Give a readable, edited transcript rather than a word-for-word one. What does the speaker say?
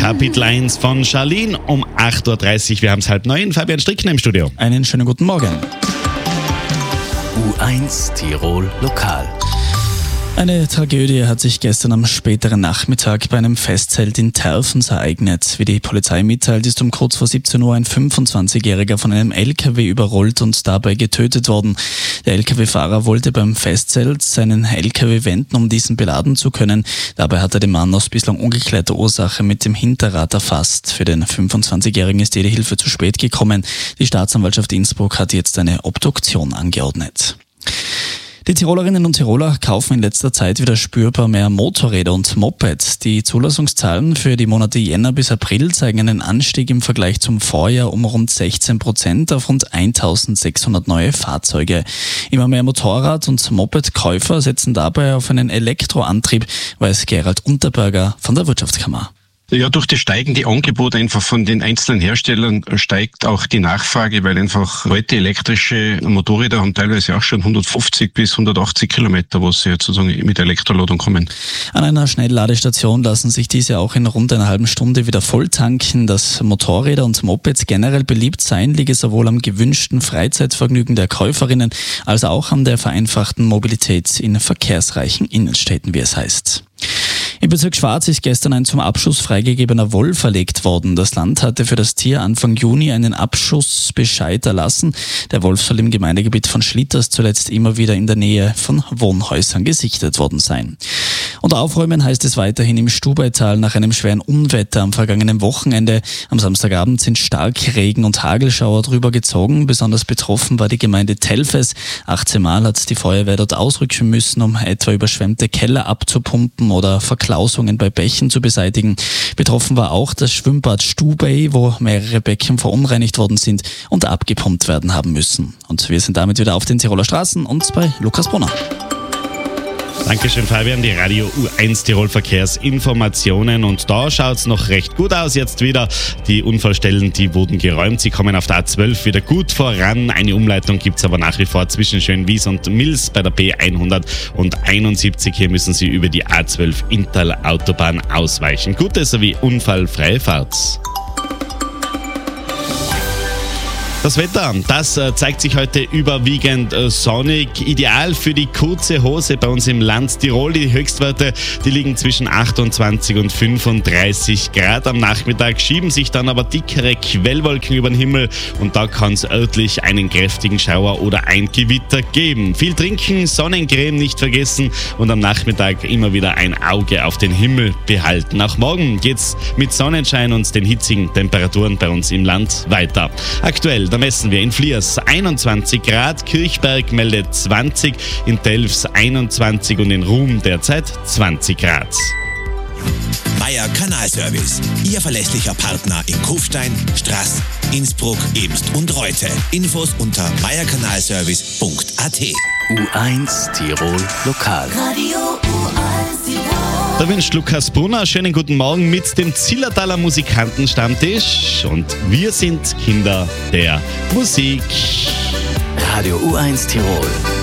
Kapitel 1 von Charlene um 8.30 Uhr. Wir haben es 8:30. Fabian Strickner im Studio. Einen schönen guten Morgen. U1 Tirol Lokal. Eine Tragödie hat sich gestern am späteren Nachmittag bei einem Festzelt in Terfens ereignet. Wie die Polizei mitteilt, ist um kurz vor 17 Uhr ein 25-Jähriger von einem LKW überrollt und dabei getötet worden. Der LKW-Fahrer wollte beim Festzelt seinen LKW wenden, um diesen beladen zu können. Dabei hat er den Mann aus bislang ungeklärter Ursache mit dem Hinterrad erfasst. Für den 25-Jährigen ist jede Hilfe zu spät gekommen. Die Staatsanwaltschaft Innsbruck hat jetzt eine Obduktion angeordnet. Die Tirolerinnen und Tiroler kaufen in letzter Zeit wieder spürbar mehr Motorräder und Mopeds. Die Zulassungszahlen für die Monate Jänner bis April zeigen einen Anstieg im Vergleich zum Vorjahr um rund 16% auf rund 1600 neue Fahrzeuge. Immer mehr Motorrad- und Mopedkäufer setzen dabei auf einen Elektroantrieb, weiß Gerald Unterberger von der Wirtschaftskammer. Ja, durch das steigende Angebot einfach von den einzelnen Herstellern steigt auch die Nachfrage, weil einfach heute elektrische Motorräder haben teilweise auch schon 150 bis 180 Kilometer, was sie jetzt sozusagen mit Elektroladung kommen. An einer Schnellladestation lassen sich diese auch in rund einer halben Stunde wieder voll tanken. Dass Motorräder und Mopeds generell beliebt seien, liege sowohl am gewünschten Freizeitvergnügen der Käuferinnen als auch an der vereinfachten Mobilität in verkehrsreichen Innenstädten, wie es heißt. Im Bezirk Schwarz ist gestern ein zum Abschuss freigegebener Wolf erlegt worden. Das Land hatte für das Tier Anfang Juni einen Abschussbescheid erlassen. Der Wolf soll im Gemeindegebiet von Schlitters zuletzt immer wieder in der Nähe von Wohnhäusern gesichtet worden sein. Und aufräumen heißt es weiterhin im Stubaital nach einem schweren Unwetter am vergangenen Wochenende. Am Samstagabend sind Starkregen und Hagelschauer drüber gezogen. Besonders betroffen war die Gemeinde Telfes. 18 Mal hat die Feuerwehr dort ausrücken müssen, um etwa überschwemmte Keller abzupumpen oder Verklausungen bei Bächen zu beseitigen. Betroffen war auch das Schwimmbad Stubay, wo mehrere Becken verunreinigt worden sind und abgepumpt werden haben müssen. Und wir sind damit wieder auf den Tiroler Straßen und bei Lukas Brunner. Dankeschön, Fabian. Die Radio U1 Tirol Verkehrsinformationen. Und da schaut es noch recht gut aus jetzt wieder. Die Unfallstellen, die wurden geräumt. Sie kommen auf der A12 wieder gut voran. Eine Umleitung gibt es aber nach wie vor zwischen Schönwies und Mils bei der B171. Hier müssen Sie über die A12 Interlautobahn ausweichen. Gute sowie unfallfreie Fahrt. Das Wetter, das zeigt sich heute überwiegend sonnig. Ideal für die kurze Hose bei uns im Land Tirol. Die Höchstwerte, die liegen zwischen 28 und 35 Grad. Am Nachmittag schieben sich dann aber dickere Quellwolken über den Himmel und da kann es örtlich einen kräftigen Schauer oder ein Gewitter geben. Viel trinken, Sonnencreme nicht vergessen und am Nachmittag immer wieder ein Auge auf den Himmel behalten. Auch morgen geht's mit Sonnenschein und den hitzigen Temperaturen bei uns im Land weiter. Aktuell, da messen wir in Fliers 21 Grad, Kirchberg meldet 20, in Telfs 21 und in Ruhm derzeit 20 Grad. Meier Kanalservice, Ihr verlässlicher Partner in Kufstein, Straß, Innsbruck, Ebst und Reute. Infos unter meierkanalservice.at. U1 Tirol Lokal. Radio U1 Tirol. Da wünscht Lukas Brunner schönen guten Morgen mit dem Zillertaler Musikantenstammtisch und wir sind Kinder der Musik. Radio U1 Tirol.